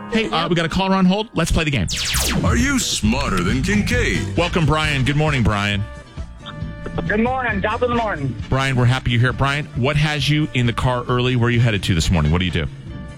Hey, we got a caller on hold. Let's play the game. Are you smarter than Kincaid? Welcome, Brian. Good morning, Brian. Good morning. Top of the morning. Brian, we're happy you're here. Brian, what has you in the car early? Where are you headed to this morning? What do you do?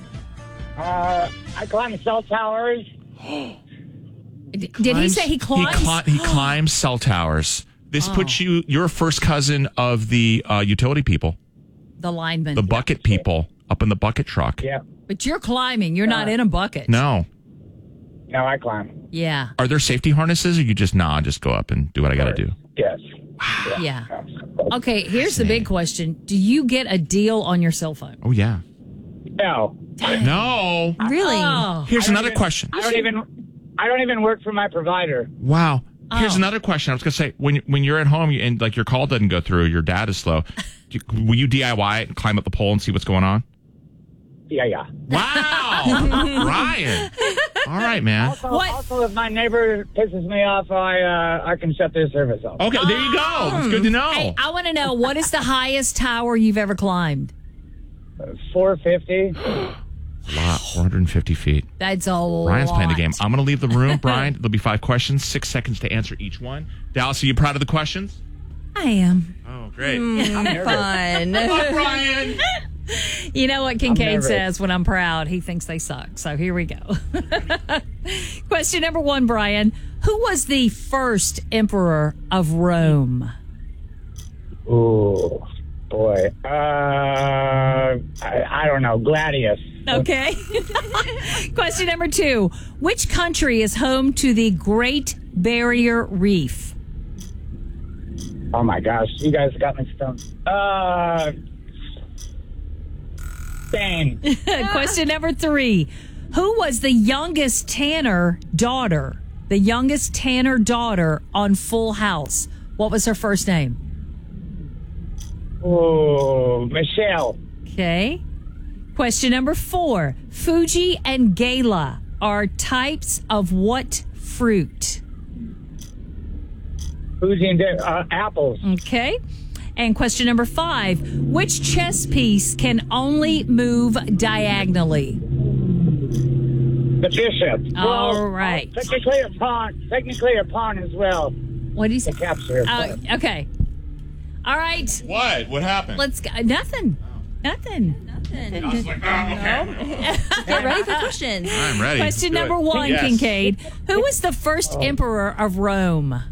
I climb cell towers. Did he say he climbs? He climbs cell towers. This puts you're a first cousin of the utility people, The lineman. the bucket people up in the bucket truck. Yeah. But you're climbing. You're not in a bucket. No. No, I climb. Yeah. Are there safety harnesses, or you just just go up and do what I got to do? Yes. Yeah. Okay, here's the big question. Do you get a deal on your cell phone? Oh, yeah. No. No. Really? Oh. Here's another question. I don't even work for my provider. Wow. Here's another question. I was going to say, when you're at home and like your call doesn't go through, your dad is slow, will you DIY it and climb up the pole and see what's going on? Yeah. Wow. Ryan. All right, man. Also, if my neighbor pisses me off, I can shut their service off. Okay, there you go. It's good to know. Hey, I want to know, what is the highest tower you've ever climbed? 450. A lot. 450 feet. That's a lot. Ryan's playing the game. I'm going to leave the room, Brian. There'll be 5 questions, 6 seconds to answer each one. Dallas, are you proud of the questions? I am. Oh, great. Fun. Come on, Brian. You know what Kincaid says when I'm proud? He thinks they suck. So here we go. Question number 1, Brian. Who was the first emperor of Rome? Oh, boy. I don't know. Gladius. Okay. Question number 2. Which country is home to the Great Barrier Reef? Oh, my gosh. You guys got me stumped. Spain. Question number 3. Who was the youngest Tanner daughter? The youngest Tanner daughter on Full House. What was her first name? Oh, Michelle. Okay. Question number 4. Fuji and Gala are types of what fruit? Fuji and apples. Okay. And question number 5. Which chess piece can only move diagonally? The bishop. All right. Technically a pawn. Technically a pawn as well. What do you say? The capture. Okay. All right. What? What happened? Let's go. Nothing. Nothing. I was like, okay. Get ready for questions. I'm ready. Question Let's do number it. 1, Yes. Kincaid. Who was the first emperor of Rome?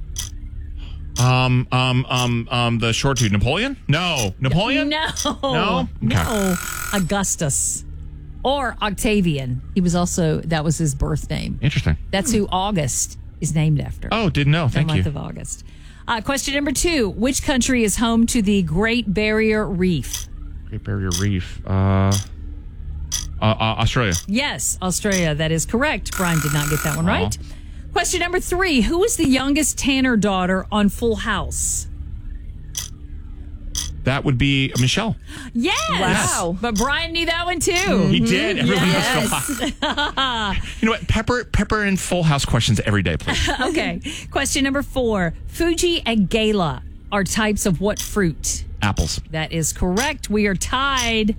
The short dude, Napoleon? No. Napoleon? No. No? Okay. No. Augustus. Or Octavian. That was his birth name. Interesting. That's who August is named after. Oh, didn't know. The Thank month you. of August. Question number 2. Which country is home to the Great Barrier Reef? Great Barrier Reef. Australia. Yes, Australia. That is correct. Brian did not get that one right. Question number 3. Who was the youngest Tanner daughter on Full House? That would be Michelle. Yes. Wow. But Brian knew that one too. He did. Everyone Yes. else go You know what? Pepper in Full House questions every day, please. Okay. Question number 4. Fuji and Gala are types of what fruit? Apples. That is correct. We are tied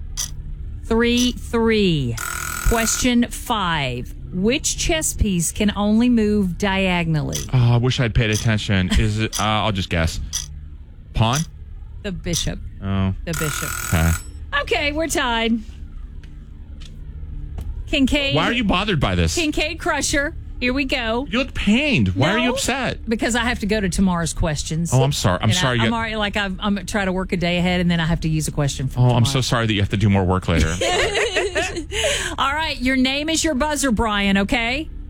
3-3. Question 5. Which chess piece can only move diagonally? Oh, I wish I'd paid attention. Is it? I'll just guess. Pawn? The bishop. Oh. The bishop. Okay. Okay, we're tied. Kincaid. Why are you bothered by this? Kincaid Crusher. Here we go. You look pained. Why are you No, upset? Because I have to go to tomorrow's questions. Oh, I'm sorry. I'm sorry. I'm already I'm trying to work a day ahead, and then I have to use a question from I'm tomorrow. so sorry that you have to do more work later. All right, your name is your buzzer, Brian, okay?